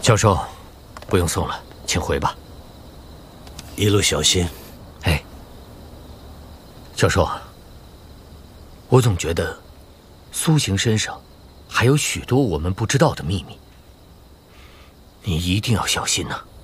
教授，不用送了，请回吧。 一路小心。 哎，教授，我总觉得苏行身上还有许多我们不知道的秘密，你一定要小心呐。